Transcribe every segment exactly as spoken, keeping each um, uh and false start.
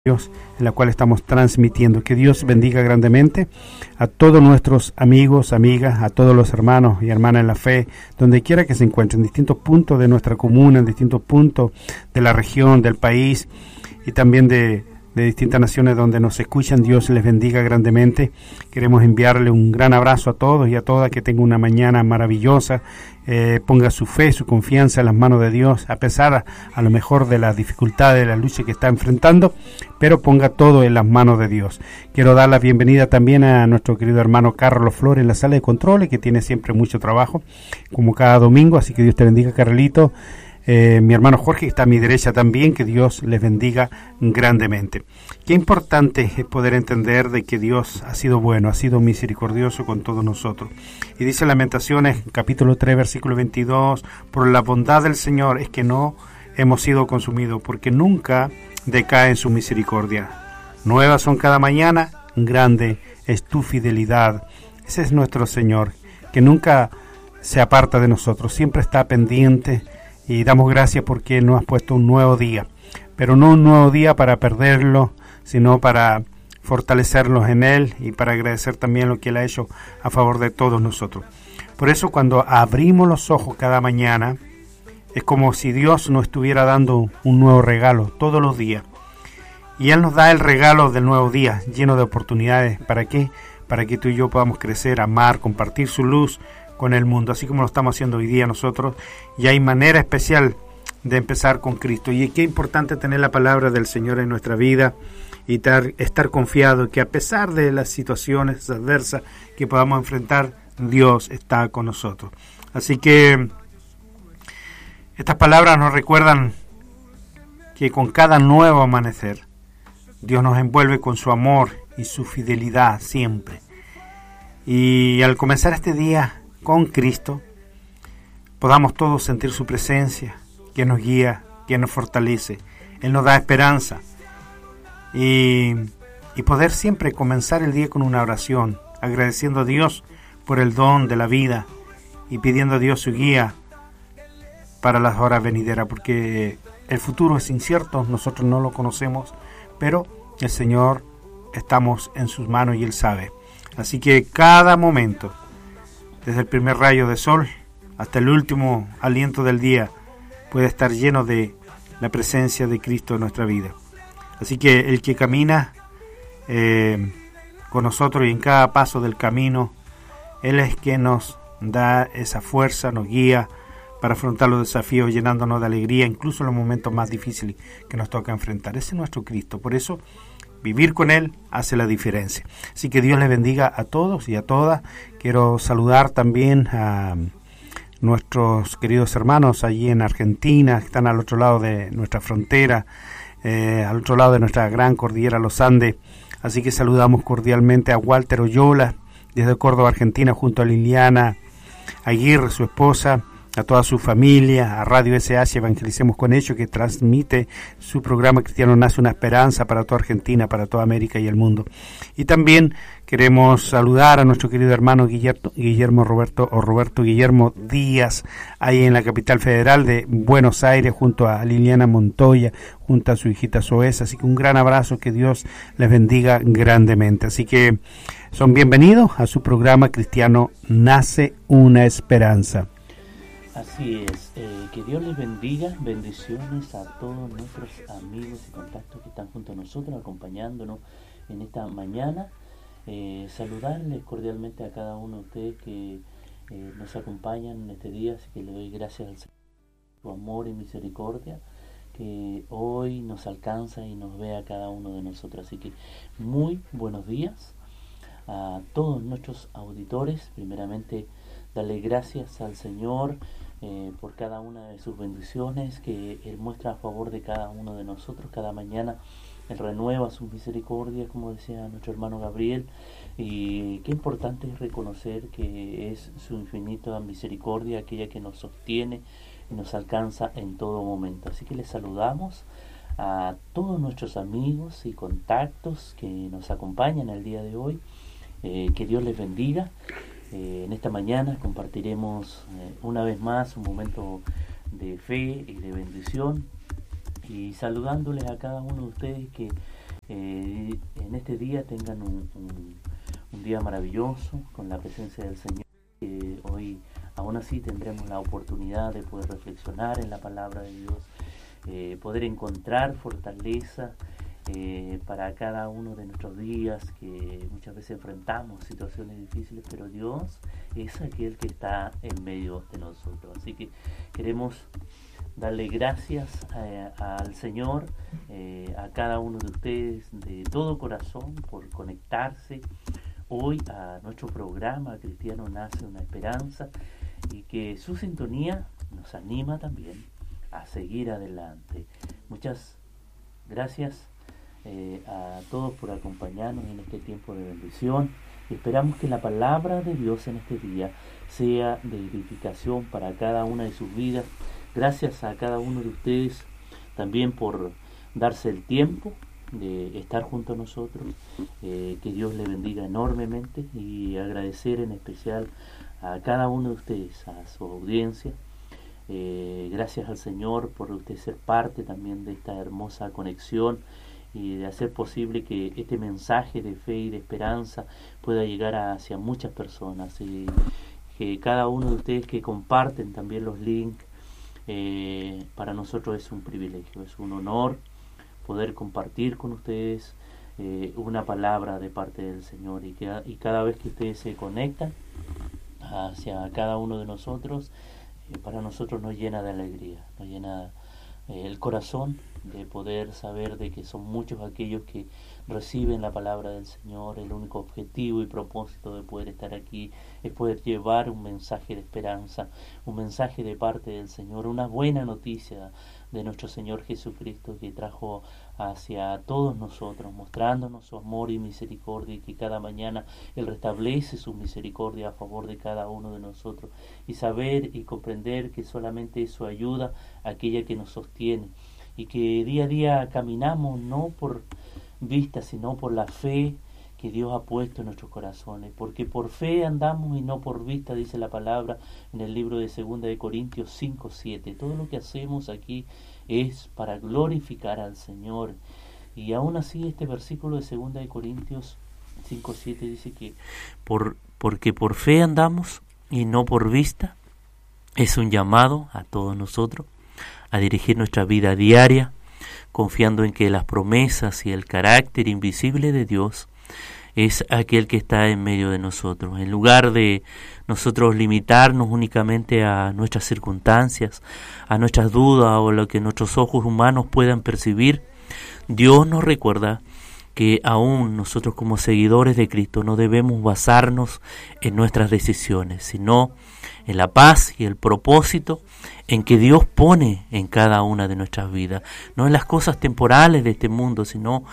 Dios en la cual estamos transmitiendo. Que Dios bendiga grandemente a todos nuestros amigos, amigas, a todos los hermanos y hermanas en la fe, donde quiera que se encuentren, en distintos puntos de nuestra comuna, en distintos puntos de la región, del país y también de, de distintas naciones donde nos escuchan. Dios les bendiga grandemente. Queremos enviarle un gran abrazo a todos y a todas, que tengan una mañana maravillosa. Eh, ponga su fe, su confianza en las manos de Dios, a pesar a, a lo mejor de las dificultades, de la lucha que está enfrentando, pero ponga todo en las manos de Dios. Quiero dar la bienvenida también a nuestro querido hermano Carlos Flores en la sala de controles, que tiene siempre mucho trabajo, como cada domingo, así que Dios te bendiga, Carlito. Eh, mi hermano Jorge, que está a mi derecha también, que Dios les bendiga grandemente. Qué importante es poder entender de que Dios ha sido bueno, ha sido misericordioso con todos nosotros. Y dice Lamentaciones, capítulo tres, versículo veintidós, por la bondad del Señor es que no hemos sido consumidos, porque nunca decae en su misericordia. Nuevas son cada mañana, grande es tu fidelidad. Ese es nuestro Señor, que nunca se aparta de nosotros, siempre está pendiente. Y damos gracias porque Él nos ha puesto un nuevo día, pero no un nuevo día para perderlo, sino para fortalecernos en Él y para agradecer también lo que Él ha hecho a favor de todos nosotros. Por eso, cuando abrimos los ojos cada mañana, es como si Dios nos estuviera dando un nuevo regalo todos los días. Y Él nos da el regalo del nuevo día, lleno de oportunidades. ¿Para qué? Para que tú y yo podamos crecer, amar, compartir su luz con el mundo, así como lo estamos haciendo hoy día nosotros. Y hay manera especial de empezar con Cristo. Y qué importante tener la palabra del Señor en nuestra vida y tar, estar confiado que a pesar de las situaciones adversas que podamos enfrentar, Dios está con nosotros. Así que estas palabras nos recuerdan que con cada nuevo amanecer, Dios nos envuelve con su amor y su fidelidad siempre. Y al comenzar este día con Cristo, podamos todos sentir su presencia, que nos guía, que nos fortalece. Él nos da esperanza. Y, y poder siempre comenzar el día con una oración, agradeciendo a Dios por el don de la vida y pidiendo a Dios su guía para las horas venideras, porque el futuro es incierto, nosotros no lo conocemos, pero el Señor estamos en sus manos y Él sabe. Así que cada momento, desde el primer rayo de sol hasta el último aliento del día, puede estar lleno de la presencia de Cristo en nuestra vida. Así que el que camina eh, con nosotros y en cada paso del camino, Él es quien nos da esa fuerza, nos guía para afrontar los desafíos, llenándonos de alegría, incluso en los momentos más difíciles que nos toca enfrentar. Ese es nuestro Cristo. Por eso, vivir con Él hace la diferencia. Así que Dios les bendiga a todos y a todas. Quiero saludar también a nuestros queridos hermanos allí en Argentina, que están al otro lado de nuestra frontera, eh, al otro lado de nuestra gran cordillera Los Andes. Así que saludamos cordialmente a Walter Oyola, desde Córdoba, Argentina, junto a Liliana Aguirre, su esposa, a toda su familia, a Radio S H Evangelicemos con Ellos, que transmite su programa Cristiano Nace una Esperanza para toda Argentina, para toda América y el mundo. Y también queremos saludar a nuestro querido hermano Guillermo, Guillermo Roberto o Roberto Guillermo Díaz, ahí en la capital federal de Buenos Aires, junto a Liliana Montoya, junto a su hijita Soesa. Así que un gran abrazo, que Dios les bendiga grandemente. Así que son bienvenidos a su programa Cristiano Nace una Esperanza. Así es, eh, que Dios les bendiga, bendiciones a todos nuestros amigos y contactos que están junto a nosotros, acompañándonos en esta mañana. Eh, saludarles cordialmente a cada uno de ustedes que eh, nos acompañan en este día, así que le doy gracias al Señor por su amor y misericordia, que hoy nos alcanza y nos ve a cada uno de nosotros. Así que muy buenos días a todos nuestros auditores. Primeramente, darle gracias al Señor eh, por cada una de sus bendiciones que Él muestra a favor de cada uno de nosotros. Cada mañana Él renueva su misericordia, como decía nuestro hermano Gabriel. Y qué importante es reconocer que es su infinita misericordia aquella que nos sostiene y nos alcanza en todo momento. Así que les saludamos a todos nuestros amigos y contactos que nos acompañan el día de hoy. Eh, que Dios les bendiga. Eh, en esta mañana compartiremos eh, una vez más un momento de fe y de bendición, y saludándoles a cada uno de ustedes que eh, en este día tengan un, un, un día maravilloso con la presencia del Señor. Eh, hoy aún así tendremos la oportunidad de poder reflexionar en la palabra de Dios, eh, poder encontrar fortaleza eh, para cada uno de nuestros días, que muchas veces enfrentamos situaciones difíciles, pero Dios es aquel que está en medio de nosotros. Así que queremos darle gracias eh, al Señor, eh, a cada uno de ustedes de todo corazón por conectarse hoy a nuestro programa Cristiano Nace una Esperanza, y que su sintonía nos anima también a seguir adelante. Muchas gracias eh, a todos por acompañarnos en este tiempo de bendición. Esperamos que la palabra de Dios en este día sea de edificación para cada una de sus vidas. Gracias a cada uno de ustedes también por darse el tiempo de estar junto a nosotros. Eh, que Dios le bendiga enormemente, y agradecer en especial a cada uno de ustedes, a su audiencia. Eh, gracias al Señor por usted ser parte también de esta hermosa conexión y de hacer posible que este mensaje de fe y de esperanza pueda llegar hacia muchas personas, y que cada uno de ustedes que comparten también los links, eh, para nosotros es un privilegio, es un honor poder compartir con ustedes eh, una palabra de parte del Señor, y, que, y cada vez que ustedes se conectan hacia cada uno de nosotros, eh, para nosotros nos llena de alegría, nos llena eh, el corazón de poder saber de que son muchos aquellos que reciben la palabra del Señor. El único objetivo y propósito de poder estar aquí es poder llevar un mensaje de esperanza, un mensaje de parte del Señor, una buena noticia de nuestro Señor Jesucristo, que trajo hacia todos nosotros, mostrándonos su amor y misericordia, y que cada mañana Él restablece su misericordia a favor de cada uno de nosotros, y saber y comprender que solamente es su ayuda aquella que nos sostiene, y que día a día caminamos no por vista, sino por la fe que Dios ha puesto en nuestros corazones, porque por fe andamos y no por vista, dice la palabra en el libro de segunda de Corintios cinco siete. Todo lo que hacemos aquí es para glorificar al Señor. Y aún así este versículo de segunda de Corintios cinco siete dice que por, porque por fe andamos y no por vista. Es un llamado a todos nosotros a dirigir nuestra vida diaria, confiando en que las promesas y el carácter invisible de Dios es aquel que está en medio de nosotros. En lugar de nosotros limitarnos únicamente a nuestras circunstancias, a nuestras dudas o lo que nuestros ojos humanos puedan percibir, Dios nos recuerda que aún nosotros como seguidores de Cristo no debemos basarnos en nuestras decisiones, sino en la paz y el propósito en que Dios pone en cada una de nuestras vidas, no en las cosas temporales de este mundo, sino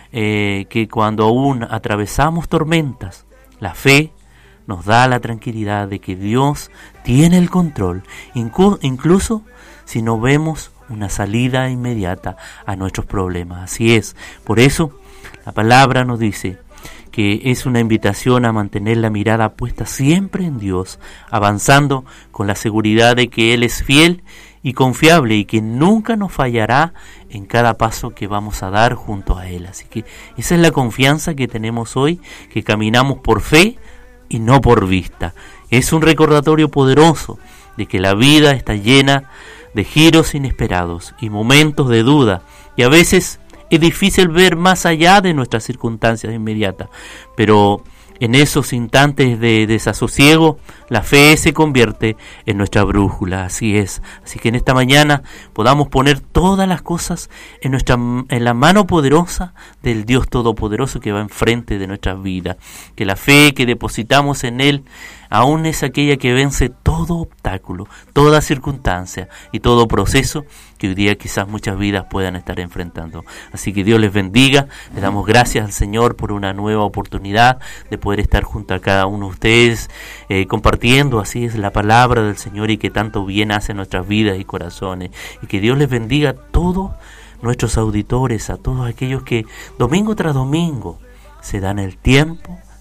eh, que cuando aún atravesamos tormentas, la fe nos da la tranquilidad de que Dios tiene el control, inclu- incluso si no vemos una salida inmediata a nuestros problemas. Así es, por eso la palabra nos dice que es una invitación a mantener la mirada puesta siempre en Dios, avanzando con la seguridad de que Él es fiel y confiable, y que nunca nos fallará en cada paso que vamos a dar junto a Él. Así que esa es la confianza que tenemos hoy, que caminamos por fe y no por vista. Es un recordatorio poderoso de que la vida está llena de giros inesperados y momentos de duda, y a veces es difícil ver más allá de nuestras circunstancias inmediatas, pero en esos instantes de desasosiego, la fe se convierte en nuestra brújula. Así es. Así que en esta mañana podamos poner todas las cosas en nuestra en la mano poderosa del Dios Todopoderoso que va enfrente de nuestras vidas. Que la fe que depositamos en Él aún es aquella que vence todo obstáculo, toda circunstancia y todo proceso que hoy día quizás muchas vidas puedan estar enfrentando. Así que Dios les bendiga. Le damos gracias al Señor por una nueva oportunidad de poder estar junto a cada uno de ustedes, eh, compartiendo así es la palabra del Señor, y que tanto bien hace en nuestras vidas y corazones. Y que Dios les bendiga a todos nuestros auditores, a todos aquellos que domingo tras domingo se dan el tiempo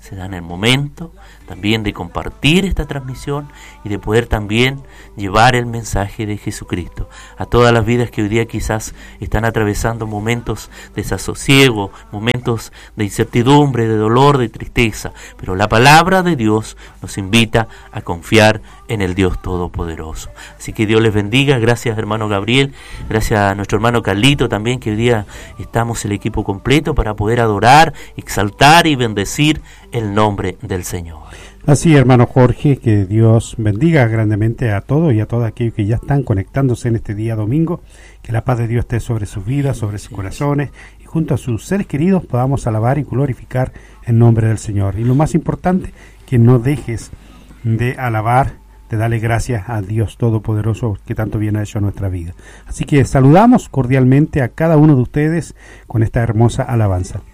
se dan el momento también de compartir esta transmisión y de poder también llevar el mensaje de Jesucristo a todas las vidas que hoy día quizás están atravesando momentos de desasosiego, momentos de incertidumbre, de dolor, de tristeza, pero la palabra de Dios nos invita a confiar en el Dios Todopoderoso. Así que Dios les bendiga. Gracias, hermano Gabriel, gracias a nuestro hermano Carlito también, que hoy día estamos el equipo completo para poder adorar, exaltar y bendecir el nombre del Señor. Así, hermano Jorge, que Dios bendiga grandemente a todos y a todos aquellos que ya están conectándose en este día domingo, que la paz de Dios esté sobre sus vidas, sobre sus corazones, y junto a sus seres queridos podamos alabar y glorificar el nombre del Señor. Y lo más importante, que no dejes de alabar, de darle gracias a Dios Todopoderoso que tanto bien ha hecho a nuestra vida. Así que saludamos cordialmente a cada uno de ustedes con esta hermosa alabanza.